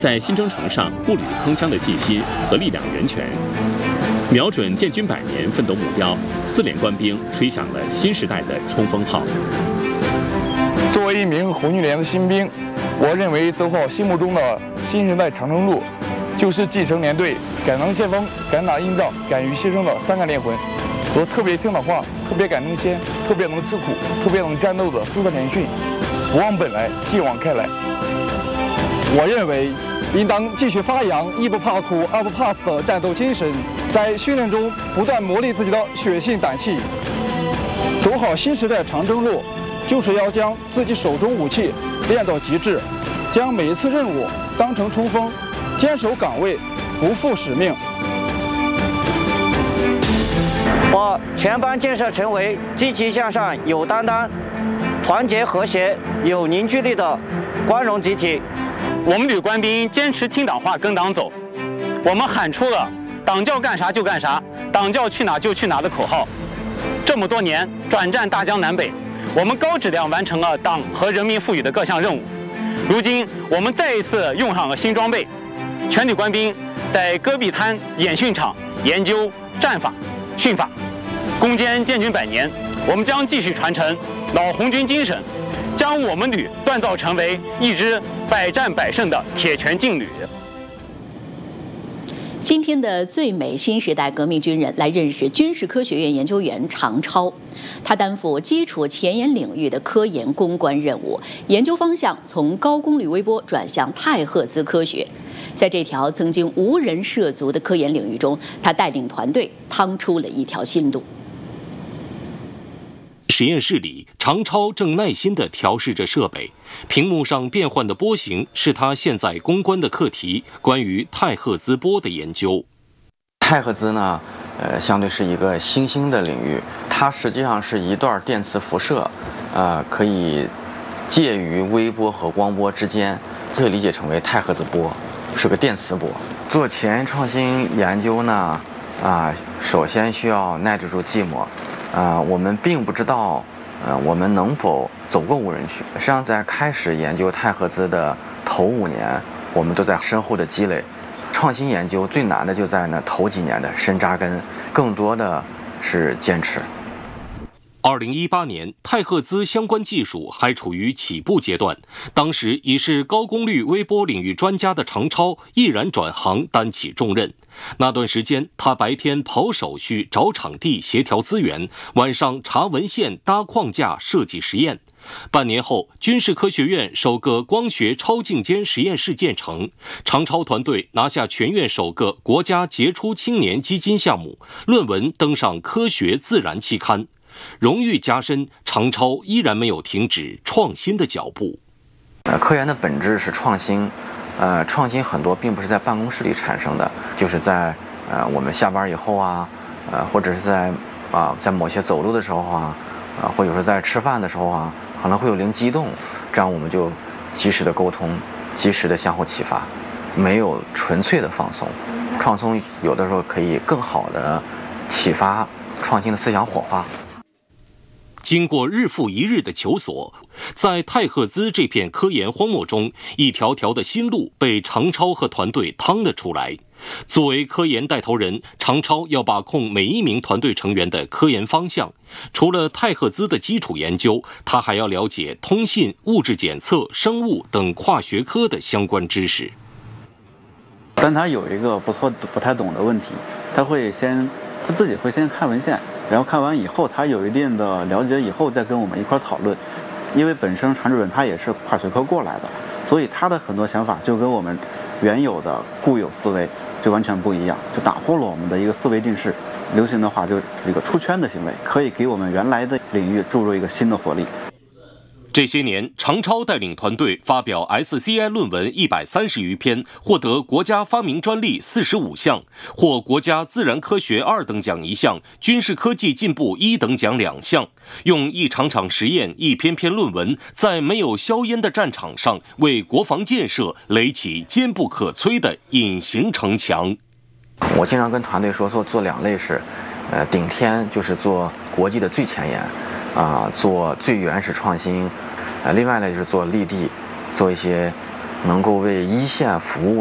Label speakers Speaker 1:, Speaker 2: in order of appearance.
Speaker 1: 在新征程上步履铿锵的信心和力量源泉，瞄准建军100年奋斗目标，4连官兵吹响了新时代的冲锋号。
Speaker 2: 作为一名红军连的新兵，我认为走好心目中的新时代长征路，就是继承连队敢当先锋、敢打硬仗、敢于牺牲的3个灵魂，和特别听的话、特别敢争先、特别能吃苦、特别能战斗的4个连训，不忘本来，继往开来。
Speaker 3: 我认为应当继续发扬一不怕苦、二不怕死的战斗精神，在训练中不断磨砺自己的血性胆气。走好新时代长征路，就是要将自己手中武器练到极致，将每一次任务当成冲锋，坚守岗位，不负使命。
Speaker 4: 把全班建设成为积极向上、有担当、团结和谐、有凝聚力的光荣集体。
Speaker 5: 我们旅官兵坚持听党话、跟党走，我们喊出了“党叫干啥就干啥，党叫去哪就去哪”的口号。这么多年转战大江南北，我们高质量完成了党和人民赋予的各项任务。如今我们再一次用上了新装备，全体官兵在戈壁滩演训场研究战法、训法。攻坚建军100年，我们将继续传承老红军精神，将我们旅锻造成为一支百战百胜的铁拳劲旅。
Speaker 6: 今天的最美新时代革命军人来认识军事科学院研究员常超，他担负基础前沿领域的科研攻关任务，研究方向从高功率微波转向太赫兹科学。在这条曾经无人涉足的科研领域中，他带领团队趟出了一条新路。
Speaker 7: 实验室里，常超正耐心地调试着设备，屏幕上变换的波形是他现在攻关的课题——关于太赫兹波的研究。
Speaker 8: 太赫兹呢，相对是一个新兴的领域，它实际上是一段电磁辐射，可以介于微波和光波之间，可以理解成为太赫兹波，是个电磁波。做前沿创新研究呢，首先需要耐得住寂寞。我们并不知道，我们能否走过无人区。实际上，在开始研究太赫兹的头5年，我们都在深厚的积累。创新研究最难的就在那头几年的深扎根，更多的是坚持。
Speaker 7: 2018年，太赫兹相关技术还处于起步阶段，当时已是高功率微波领域专家的常超毅然转行担起重任。那段时间，他白天跑手续、找场地、协调资源，晚上查文献、搭框架、设计实验。半年后，军事科学院首个光学超进间实验室建成，常超团队拿下全院首个国家杰出青年基金项目，论文登上《科学自然》期刊。荣誉加深，常超依然没有停止创新的脚步。
Speaker 8: 科研的本质是创新，创新很多并不是在办公室里产生的，就是在我们下班以后或者是在某些走路的时候或者是在吃饭的时候可能会有灵机一动，这样我们就及时的沟通，及时的相互启发，没有纯粹的放松。创新有的时候可以更好的启发创新的思想火花。
Speaker 7: 经过日复一日的求索，在太赫兹这片科研荒漠中，一条条的新路被常超和团队趟了出来。作为科研带头人，常超要把控每一名团队成员的科研方向。除了太赫兹的基础研究，他还要了解通信、物质检测、生物等跨学科的相关知识。
Speaker 9: 但他有一个不太懂的问题，他自己会先看文献，然后看完以后，他有一定的了解以后，再跟我们一块讨论。因为本身常主任他也是跨学科过来的，所以他的很多想法就跟我们原有的固有思维就完全不一样，就打破了我们的一个思维定式。流行的话就是一个出圈的行为，可以给我们原来的领域注入一个新的活力。
Speaker 7: 这些年，常超带领团队发表 SCI 论文130余篇，获得国家发明专利45项，获国家自然科学2等奖1项，军事科技进步1等奖2项。用一场场实验、一篇篇论文，在没有硝烟的战场上，为国防建设垒起坚不可摧的隐形城墙。
Speaker 8: 我经常跟团队说，做2类事，顶天就是做国际的最前沿。做最原始创新，另外呢就是做立地，做一些能够为一线服务。